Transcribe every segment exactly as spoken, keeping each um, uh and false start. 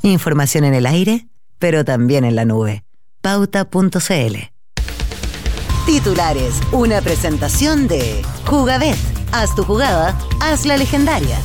Información en el aire, pero también en la nube. Pauta punto c l. Titulares, una presentación de Jugabet. Haz tu jugada, haz la legendaria.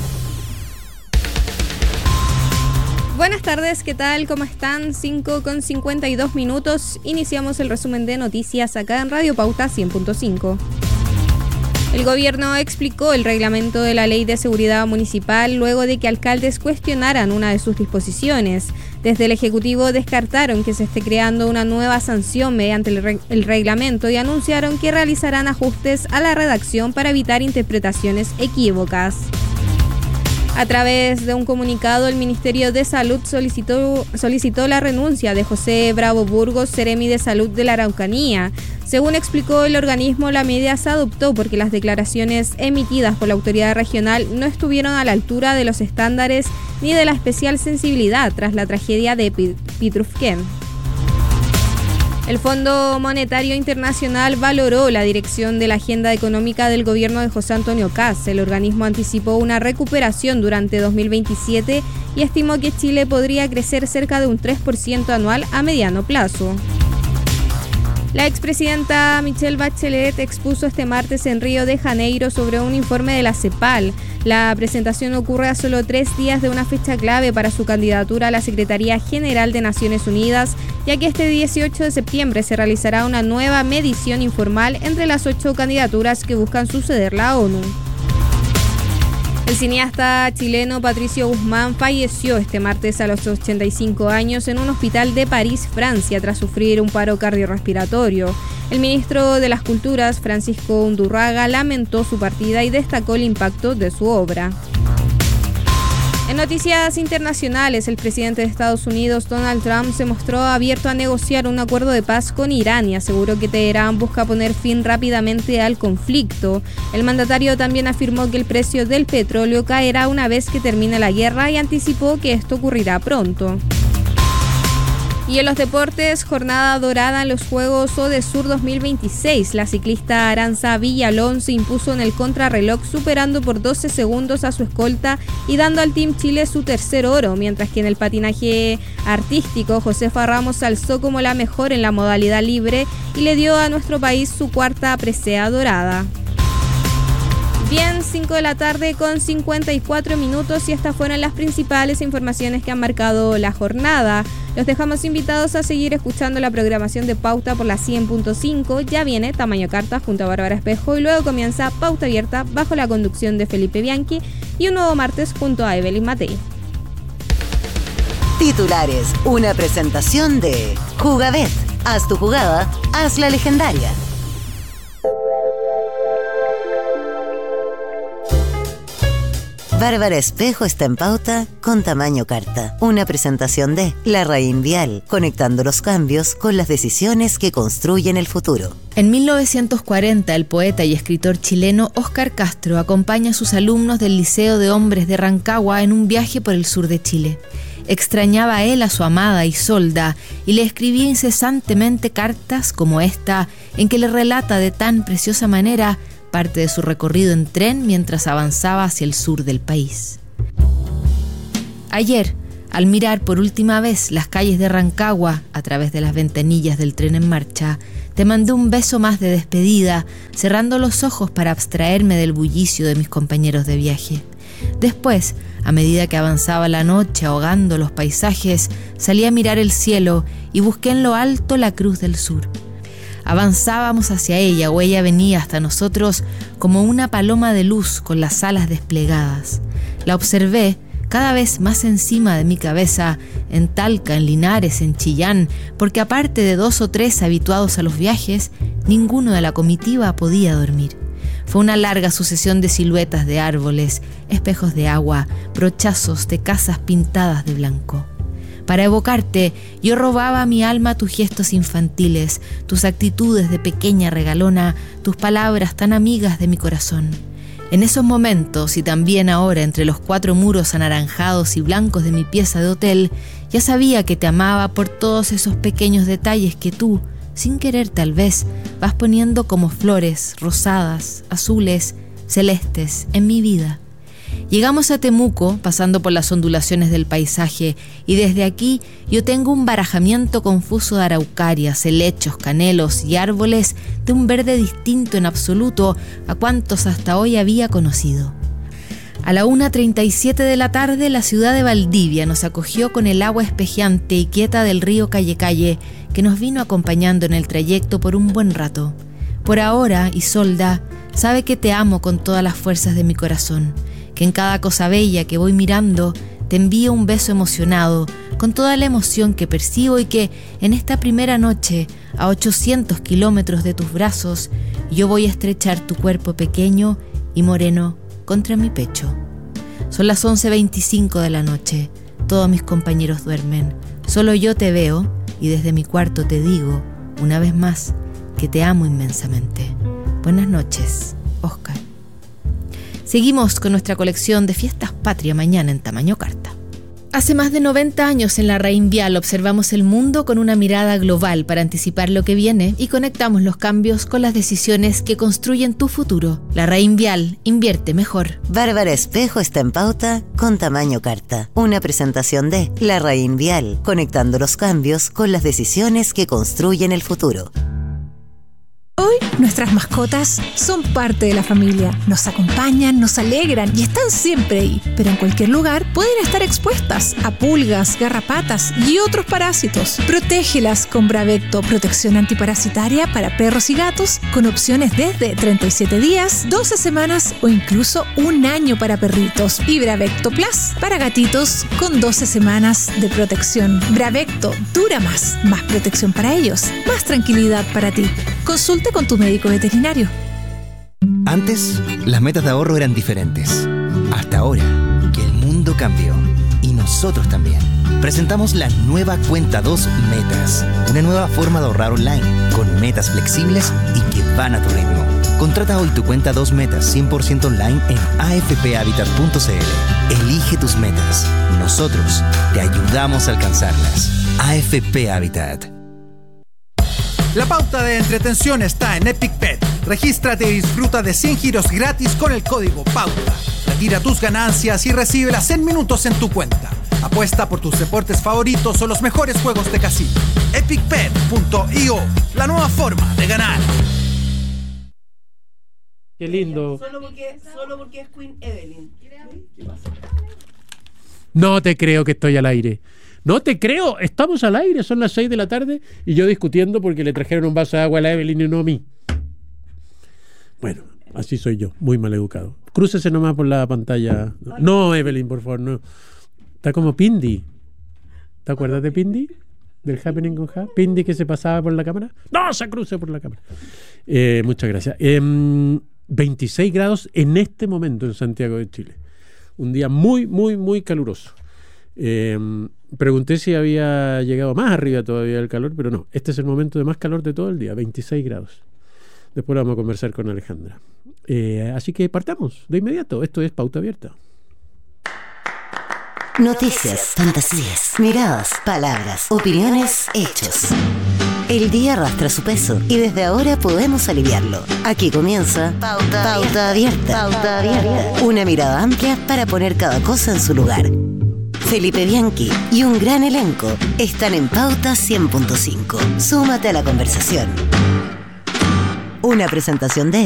Buenas tardes, ¿qué tal? ¿Cómo están? cinco con cincuenta y dos minutos. Iniciamos el resumen de noticias acá en Radio Pauta cien punto cinco. El gobierno explicó el reglamento de la Ley de Seguridad Municipal luego de que alcaldes cuestionaran una de sus disposiciones. Desde el Ejecutivo descartaron que se esté creando una nueva sanción mediante el, reg- el reglamento y anunciaron que realizarán ajustes a la redacción para evitar interpretaciones equívocas. A través de un comunicado, el Ministerio de Salud solicitó, solicitó la renuncia de José Bravo Burgos, Seremi de Salud de la Araucanía. Según explicó el organismo, la medida se adoptó porque las declaraciones emitidas por la autoridad regional no estuvieron a la altura de los estándares ni de la especial sensibilidad tras la tragedia de Pitrufquén. El Fondo Monetario Internacional valoró la dirección de la agenda económica del gobierno de José Antonio Kast. El organismo anticipó una recuperación durante dos mil veintisiete y estimó que Chile podría crecer cerca de un tres por ciento anual a mediano plazo. La expresidenta Michelle Bachelet expuso este martes en Río de Janeiro sobre un informe de la CEPAL. La presentación ocurre a solo tres días de una fecha clave para su candidatura a la Secretaría General de Naciones Unidas, ya que este dieciocho de septiembre se realizará una nueva medición informal entre las ocho candidaturas que buscan suceder la ONU. El cineasta chileno Patricio Guzmán falleció este martes a los ochenta y cinco años en un hospital de París, Francia, tras sufrir un paro cardiorrespiratorio. El ministro de las Culturas, Francisco Undurraga, lamentó su partida y destacó el impacto de su obra. En noticias internacionales, el presidente de Estados Unidos, Donald Trump, se mostró abierto a negociar un acuerdo de paz con Irán y aseguró que Teherán busca poner fin rápidamente al conflicto. El mandatario también afirmó que el precio del petróleo caerá una vez que termine la guerra y anticipó que esto ocurrirá pronto. Y en los deportes, jornada dorada en los Juegos Odesur dos mil veintiséis. La ciclista Aranza Villalón se impuso en el contrarreloj, superando por doce segundos a su escolta y dando al Team Chile su tercer oro, mientras que en el patinaje artístico, Josefa Ramos se alzó como la mejor en la modalidad libre y le dio a nuestro país su cuarta presea dorada. Bien, cinco de la tarde con cincuenta y cuatro minutos y estas fueron las principales informaciones que han marcado la jornada. Los dejamos invitados a seguir escuchando la programación de Pauta por la cien punto cinco. Ya viene Tamaño Carta junto a Bárbara Espejo y luego comienza Pauta Abierta bajo la conducción de Felipe Bianchi y un nuevo martes junto a Evelyn Matei. Titulares, una presentación de Jugabet. Haz tu jugada, haz la legendaria. Bárbara Espejo está en Pauta con Tamaño Carta. Una presentación de La Raín Vial, conectando los cambios con las decisiones que construyen el futuro. En mil novecientos cuarenta, el poeta y escritor chileno Óscar Castro acompaña a sus alumnos del Liceo de Hombres de Rancagua en un viaje por el sur de Chile. Extrañaba él a su amada Isolda y le escribía incesantemente cartas como esta, en que le relata de tan preciosa manera parte de su recorrido en tren mientras avanzaba hacia el sur del país. Ayer, al mirar por última vez las calles de Rancagua a través de las ventanillas del tren en marcha, te mandé un beso más de despedida, cerrando los ojos para abstraerme del bullicio de mis compañeros de viaje. Después, a medida que avanzaba la noche ahogando los paisajes, salí a mirar el cielo y busqué en lo alto la Cruz del Sur. Avanzábamos hacia ella o ella venía hasta nosotros como una paloma de luz con las alas desplegadas. La observé cada vez más encima de mi cabeza, en Talca, en Linares, en Chillán, porque aparte de dos o tres habituados a los viajes, ninguno de la comitiva podía dormir. Fue una larga sucesión de siluetas de árboles, espejos de agua, brochazos de casas pintadas de blanco. Para evocarte, yo robaba a mi alma tus gestos infantiles, tus actitudes de pequeña regalona, tus palabras tan amigas de mi corazón. En esos momentos, y también ahora entre los cuatro muros anaranjados y blancos de mi pieza de hotel, ya sabía que te amaba por todos esos pequeños detalles que tú, sin querer tal vez, vas poniendo como flores rosadas, azules, celestes en mi vida. Llegamos a Temuco, pasando por las ondulaciones del paisaje, y desde aquí yo tengo un barajamiento confuso de araucarias, helechos, canelos y árboles de un verde distinto en absoluto a cuantos hasta hoy había conocido. A la una treinta y siete de la tarde, la ciudad de Valdivia nos acogió con el agua espejeante y quieta del río Calle Calle, que nos vino acompañando en el trayecto por un buen rato. Por ahora, Isolda, sabe que te amo con todas las fuerzas de mi corazón, que en cada cosa bella que voy mirando te envío un beso emocionado, con toda la emoción que percibo, y que en esta primera noche, a ochocientos kilómetros de tus brazos, yo voy a estrechar tu cuerpo pequeño y moreno contra mi pecho. Son las once veinticinco de la noche, todos mis compañeros duermen, solo yo te veo y desde mi cuarto te digo, una vez más, que te amo inmensamente. Buenas noches, Oscar. Seguimos con nuestra colección de Fiestas Patria mañana en tamaño carta. Hace más de noventa años en la Raín Vial observamos el mundo con una mirada global para anticipar lo que viene y conectamos los cambios con las decisiones que construyen tu futuro. La Raín Vial, invierte mejor. Bárbara Espejo está en pauta con tamaño carta. Una presentación de La Raín Vial, conectando los cambios con las decisiones que construyen el futuro. Hoy nuestras mascotas son parte de la familia, nos acompañan, nos alegran y están siempre ahí, pero en cualquier lugar pueden estar expuestas a pulgas, garrapatas y otros parásitos. Protégelas con Bravecto, protección antiparasitaria para perros y gatos, con opciones desde treinta y siete días, doce semanas o incluso un año para perritos, y Bravecto Plus para gatitos con doce semanas de protección. Bravecto dura más, más protección para ellos, más tranquilidad para ti. Consulta con tu médico veterinario. Antes, las metas de ahorro eran diferentes. Hasta ahora, que el mundo cambió. Y nosotros también. Presentamos la nueva Cuenta dos Metas. Una nueva forma de ahorrar online, con metas flexibles y que van a tu ritmo. Contrata hoy tu Cuenta dos Metas cien por ciento online en a f p habitat punto c l. Elige tus metas. Nosotros te ayudamos a alcanzarlas. A F P Habitat. La pauta de entretención está en Epic Pet. Regístrate y disfruta de cien giros gratis con el código PAUTA. Retira tus ganancias y recíbelas en minutos en tu cuenta. Apuesta por tus deportes favoritos o los mejores juegos de casino. epic pet punto i o, la nueva forma de ganar. Qué lindo. Solo porque, solo porque es Queen Evelyn. ¿Qué pasa? No te creo que estoy al aire. No te creo, estamos al aire, son las seis de la tarde y yo discutiendo porque le trajeron un vaso de agua a la Evelyn y no a mí. Bueno, así soy yo, muy mal educado. Crúcese nomás por la pantalla. No, Evelyn, por favor, no. Está como Pindy. ¿Te acuerdas de Pindy? Del Happening con Ja. Pindy que se pasaba por la cámara. No, se cruce por la cámara. Eh, muchas gracias. Eh, veintiséis grados en este momento en Santiago de Chile. Un día muy, muy, muy caluroso. Eh, pregunté si había llegado más arriba todavía el calor, pero no, este es el momento de más calor de todo el día, veintiséis grados. Después vamos a conversar con Alejandra. Eh, así que partamos de inmediato. Esto es Pauta Abierta. Noticias, fantasías, miradas, palabras, opiniones, hechos. El día arrastra su peso y desde ahora podemos aliviarlo. Aquí comienza Pauta, Pauta Abierta. Pauta Abierta. Una mirada amplia para poner cada cosa en su lugar. Felipe Bianchi y un gran elenco están en Pauta cien punto cinco. Súmate a la conversación. Una presentación de